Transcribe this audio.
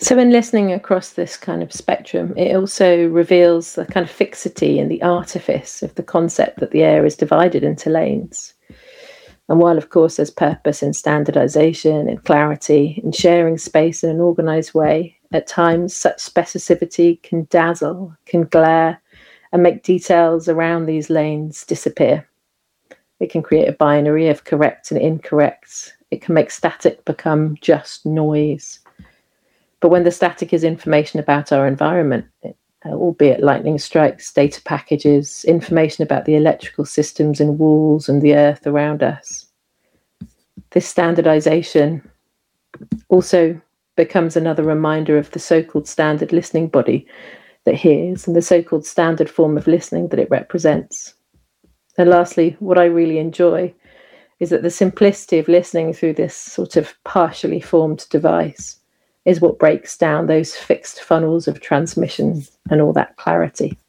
So when listening across this kind of spectrum, it also reveals the kind of fixity and the artifice of the concept that the air is divided into lanes. And while, of course, there's purpose in standardization and clarity in sharing space in an organized way, at times such specificity can dazzle, can glare, and make details around these lanes disappear. It can create a binary of correct and incorrect. It can make static become just noise. But when the static is information about our environment, albeit lightning strikes, data packages, information about the electrical systems and walls and the earth around us, this standardization also becomes another reminder of the so-called standard listening body that hears and the so-called standard form of listening that it represents. And lastly, what I really enjoy is that the simplicity of listening through this sort of partially formed device is what breaks down those fixed funnels of transmission and all that clarity.